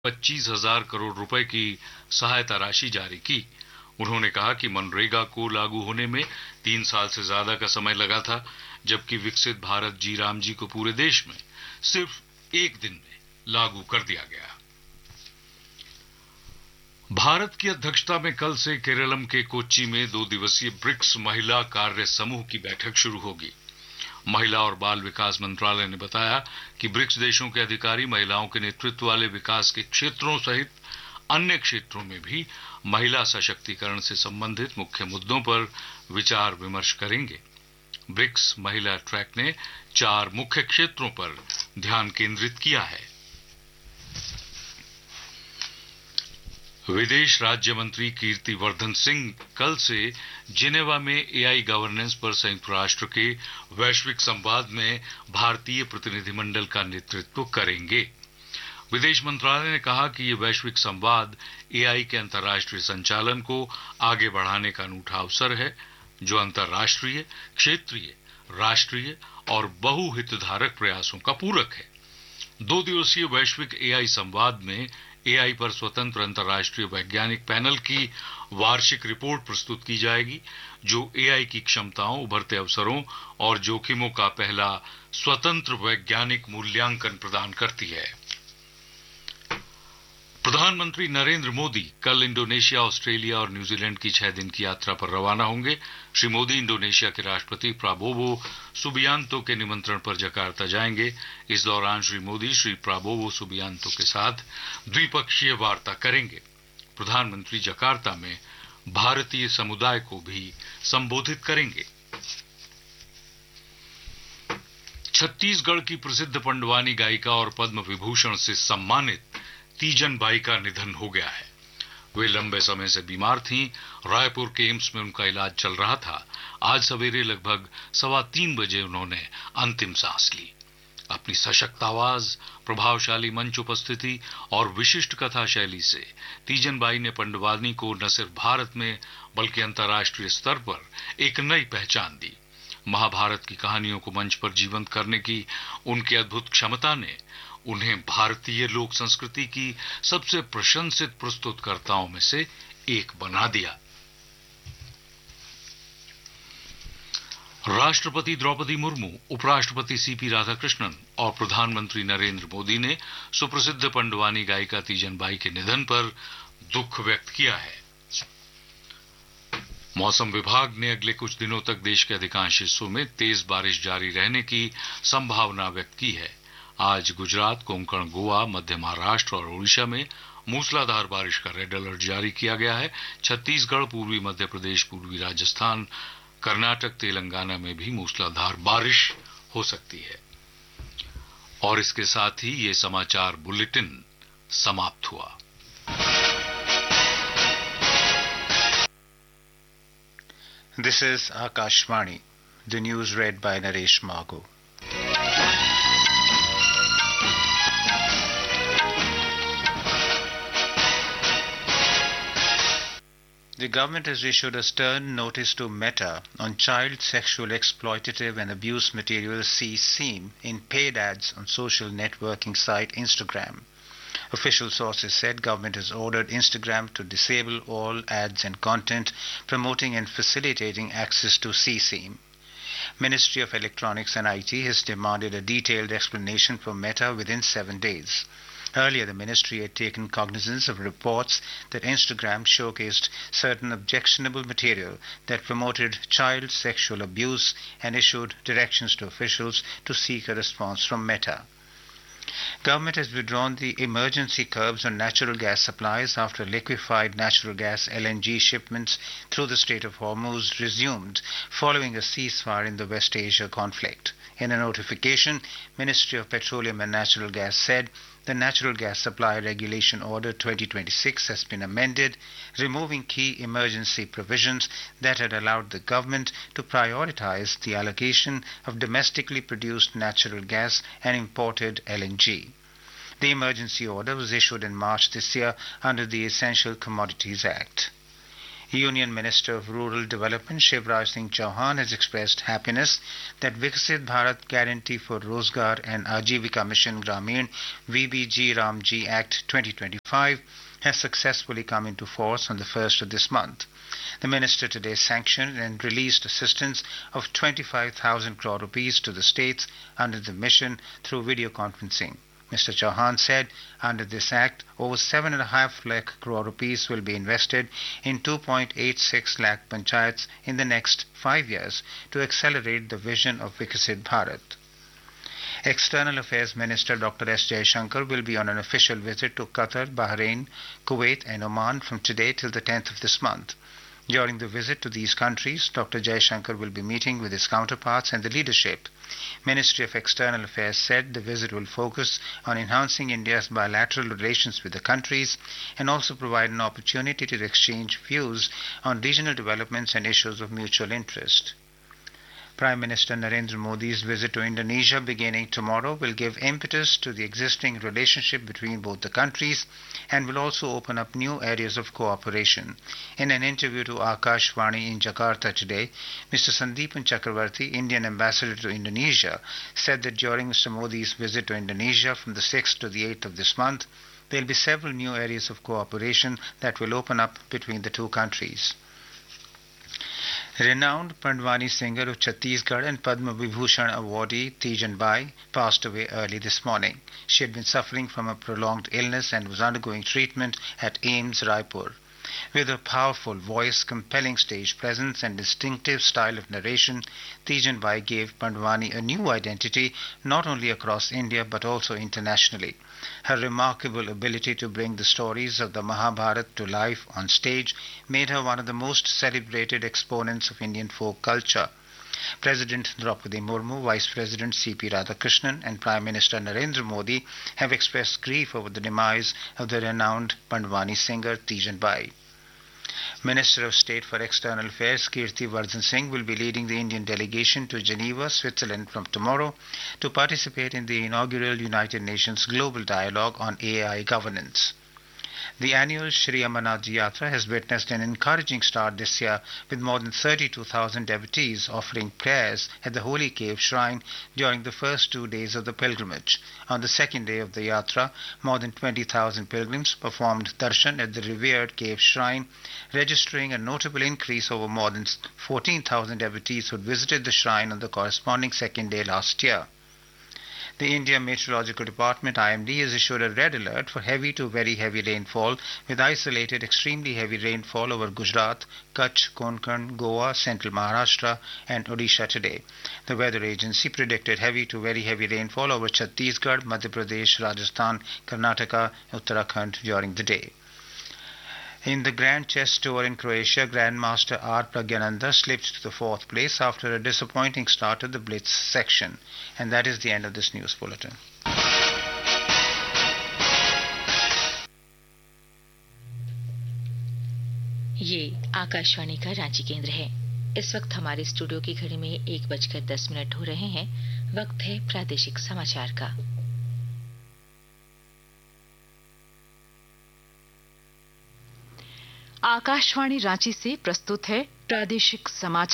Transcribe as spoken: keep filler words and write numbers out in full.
पच्चीस हजार करोड़ रुपए की सहायता राशि जारी की। उन्होंने कहा कि मनरेगा को लागू होने में तीन साल से ज्यादा का समय लगा था, जबकि विकसित भारत जी राम जी को पूरे देश में सिर्फ एक दिन में लागू कर दिया गया। भारत की अध्यक्षता में कल से केरलम के कोच्चि में दो दिवसीय ब्रिक्स महिला कार्य समूह की बैठक शुरू होगी। महिला और बाल विकास मंत्रालय ने बताया कि ब्रिक्स देशों के अधिकारी महिलाओं के नेतृत्व वाले विकास के क्षेत्रों सहित अन्य क्षेत्रों में भी महिला सशक्तिकरण से संबंधित मुख्य मुद्दों पर विचार विमर्श करेंगे। ब्रिक्स महिला ट्रैक ने चार मुख्य क्षेत्रों पर ध्यान केंद्रित किया है। विदेश राज्य मंत्री कीर्ति वर्धन सिंह कल से जिनेवा में एआई गवर्नेंस पर संयुक्त राष्ट्र के वैश्विक संवाद में भारतीय प्रतिनिधिमंडल का नेतृत्व करेंगे। विदेश मंत्रालय ने कहा कि ये वैश्विक संवाद एआई के अंतर्राष्ट्रीय संचालन को आगे बढ़ाने का अनूठा अवसर है, जो अंतर्राष्ट्रीय, क्षेत्रीय, राष्ट्रीय और बहुहितधारक प्रयासों का पूरक है। दो दिवसीय वैश्विक एआई संवाद में एआई पर स्वतंत्र अंतर्राष्ट्रीय वैज्ञानिक पैनल की वार्षिक रिपोर्ट प्रस्तुत की जाएगी, जो एआई की क्षमताओं, उभरते अवसरों और जोखिमों का पहला स्वतंत्र वैज्ञानिक मूल्यांकन प्रदान करती है। प्रधानमंत्री नरेंद्र मोदी कल इंडोनेशिया, ऑस्ट्रेलिया और न्यूजीलैंड की छह दिन की यात्रा पर रवाना होंगे। श्री मोदी इंडोनेशिया के राष्ट्रपति प्राबोवो सुबियांतो के निमंत्रण पर जकार्ता जाएंगे। इस दौरान श्री मोदी श्री प्राबोवो सुबियांतो के साथ द्विपक्षीय वार्ता करेंगे। प्रधानमंत्री जकार्ता में भारतीय समुदाय को भी संबोधित करेंगे। छत्तीसगढ़ की प्रसिद्ध पंडवानी गायिका और पद्म विभूषण से सम्मानित तीजन बाई का निधन हो गया है। वे लंबे समय से बीमार थीं। रायपुर के एम्स में उनका इलाज चल रहा था। आज सवेरे लगभग सवा तीन बजे उन्होंने अंतिम सांस ली। अपनी सशक्त आवाज, प्रभावशाली मंच उपस्थिति और विशिष्ट कथा शैली से तीजन बाई ने पंडवानी को न सिर्फ भारत में बल्कि अंतर्राष्ट्रीय स्तर पर एक नई पहचान दी। महाभारत की कहानियों को मंच पर जीवंत करने की उनकी अद्भुत क्षमता ने उन्हें भारतीय लोक संस्कृति की सबसे प्रशंसित प्रस्तुतकर्ताओं में से एक बना दिया। राष्ट्रपति द्रौपदी मुर्मू, उपराष्ट्रपति सीपी राधाकृष्णन और प्रधानमंत्री नरेंद्र मोदी ने सुप्रसिद्ध पंडवानी गायिका तीजन बाई के निधन पर दुख व्यक्त किया है। मौसम विभाग ने अगले कुछ दिनों तक देश के अधिकांश हिस्सों में तेज बारिश जारी रहने की संभावना व्यक्त की है। आज गुजरात, कोंकण, गोवा, मध्य महाराष्ट्र और ओडिशा में मूसलाधार बारिश का रेड अलर्ट जारी किया गया है। छत्तीसगढ़, पूर्वी मध्य प्रदेश, पूर्वी राजस्थान, कर्नाटक, तेलंगाना में भी मूसलाधार बारिश हो सकती है। और इसके साथ ही ये समाचार बुलेटिन समाप्त हुआ। This is Akashvani. The news read by Naresh Mago. The government has issued a stern notice to Meta on child sexual exploitative and abuse material C SEAM in paid ads on social networking site Instagram. Official sources said government has ordered Instagram to disable all ads and content promoting and facilitating access to C SEAM. Ministry of Electronics and I T has demanded a detailed explanation from Meta within seven days. Earlier, the ministry had taken cognizance of reports that Instagram showcased certain objectionable material that promoted child sexual abuse and issued directions to officials to seek a response from Meta. Government has withdrawn the emergency curbs on natural gas supplies after liquefied natural gas L N G shipments through the Strait of Hormuz resumed following a ceasefire in the West Asia conflict. In a notification, Ministry of Petroleum and Natural Gas said the Natural Gas Supply Regulation Order twenty twenty-six has been amended, removing key emergency provisions that had allowed the government to prioritize the allocation of domestically produced natural gas and imported L N G. The emergency order was issued in March this year under the Essential Commodities Act. Union Minister of Rural Development Shivraj Singh Chauhan has expressed happiness that Viksit Bharat Guarantee for Rozgar and Ajivika Mission Gramin V B G Ramji Act twenty twenty-five has successfully come into force on the first of this month. The minister today sanctioned and released assistance of twenty-five thousand crore rupees to the states under the mission through video conferencing. Mister Chauhan said under this act, over seven point five lakh crore rupees will be invested in two point eight six lakh panchayats in the next five years to accelerate the vision of Viksit Bharat. External Affairs Minister Doctor S. Jaishankar will be on an official visit to Qatar, Bahrain, Kuwait and Oman from today till the tenth of this month. During the visit to these countries, Doctor Jaishankar will be meeting with his counterparts and the leadership. Ministry of External Affairs said the visit will focus on enhancing India's bilateral relations with the countries and also provide an opportunity to exchange views on regional developments and issues of mutual interest. Prime Minister Narendra Modi's visit to Indonesia beginning tomorrow will give impetus to the existing relationship between both the countries and will also open up new areas of cooperation. In an interview to Akashvani in Jakarta today, Mister Sandeepan Chakravarti, Indian ambassador to Indonesia, said that during Mister Modi's visit to Indonesia from the sixth to the eighth of this month, there will be several new areas of cooperation that will open up between the two countries. Renowned Pandwani singer of Chhattisgarh and Padma Vibhushan awardee Tijan Bai passed away early this morning. She had been suffering from a prolonged illness and was undergoing treatment at AIIMS Raipur. With her powerful voice, compelling stage presence and distinctive style of narration, Tijan Bai gave Pandwani a new identity not only across India but also internationally. Her remarkable ability to bring the stories of the Mahabharata to life on stage made her one of the most celebrated exponents of Indian folk culture. President Draupadi Murmu, Vice President C P Radhakrishnan and Prime Minister Narendra Modi have expressed grief over the demise of the renowned Pandwani singer Tijan Bai. Minister of State for External Affairs Kirti Vardhan Singh will be leading the Indian delegation to Geneva, Switzerland from tomorrow to participate in the inaugural United Nations Global Dialogue on A I Governance. The annual Shri Amarnath Yatra has witnessed an encouraging start this year with more than thirty-two thousand devotees offering prayers at the Holy Cave Shrine during the first two days of the pilgrimage. On the second day of the Yatra, more than twenty thousand pilgrims performed darshan at the revered cave shrine, registering a notable increase over more than fourteen thousand devotees who visited the shrine on the corresponding second day last year. The India Meteorological Department I M D has issued a red alert for heavy to very heavy rainfall with isolated extremely heavy rainfall over Gujarat, Kutch, Konkan, Goa, Central Maharashtra and Odisha today. The weather agency predicted heavy to very heavy rainfall over Chhattisgarh, Madhya Pradesh, Rajasthan, Karnataka, Uttarakhand during the day. In the Grand Chess Tour in Croatia, Grandmaster R. Pragyananda slipped to the fourth place after a disappointing start at the Blitz section. And that is the end of this news bulletin. ये आकाशवाणी का रांची केंद्र है। इस वक्त हमारे studio की घड़ी में एक बजकर दस मिनट हो रहे हैं। वक्त है प्रादेशिक समाचार का। आकाशवाणी रांची से प्रस्तुत है प्रादेशिक समाचार।